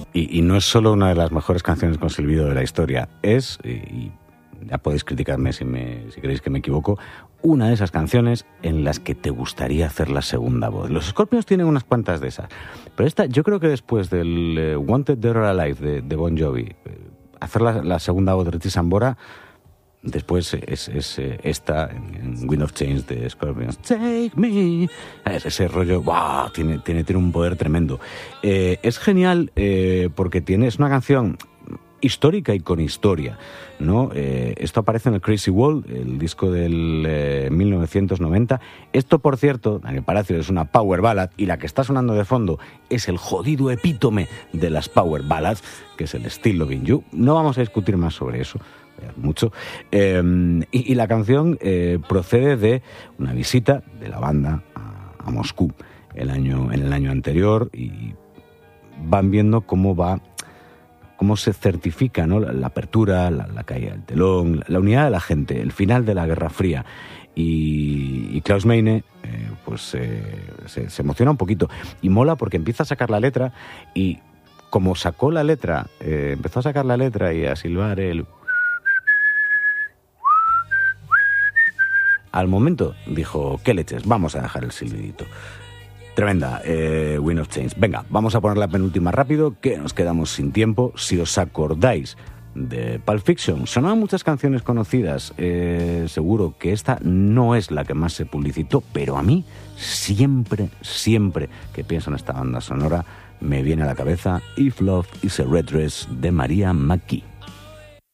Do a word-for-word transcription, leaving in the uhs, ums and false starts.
Y, y no es solo una de las mejores canciones con silbido de la historia, es, y, y ya podéis criticarme si, me, si creéis que me equivoco, una de esas canciones en las que te gustaría hacer la segunda voz. Los Scorpions tienen unas cuantas de esas, pero esta, yo creo que después del uh, Wanted Dead or Alive de, de Bon Jovi, eh, hacer la, la segunda voz de Richie Sambora, después es, es, es esta en Wind of Change de Scorpions, Take Me, es ese rollo, wow, tiene, tiene, tiene un poder tremendo. Eh, es genial eh, porque tiene, es una canción histórica y con historia, ¿no? Eh, esto aparece en el Crazy World, el disco del eh, mil novecientos noventa. Esto, por cierto, Daniel Palacio, es una power ballad, y la que está sonando de fondo es el jodido epítome de las power ballads, que es el Still Loving You. No vamos a discutir más sobre eso, mucho. Eh, y, y la canción eh, procede de una visita de la banda a, a Moscú el año, en el año anterior, y van viendo cómo va cómo se certifica, ¿no?, la, la apertura, la, la caída del telón, la, la unidad de la gente, el final de la Guerra Fría. Y, y Klaus Meine eh, pues eh, se, se emociona un poquito. Y mola porque empieza a sacar la letra, y como sacó la letra, eh, empezó a sacar la letra y a silbar el... Al momento dijo, ¿qué leches? Vamos a dejar el silbidito. Tremenda, eh, Wind of Change. Venga, vamos a poner la penúltima rápido, que nos quedamos sin tiempo. Si os acordáis de Pulp Fiction, sonaban muchas canciones conocidas. Eh, seguro que esta no es la que más se publicitó, pero a mí siempre, siempre que pienso en esta banda sonora, me viene a la cabeza If Love is a Red Dress de Maria McKee.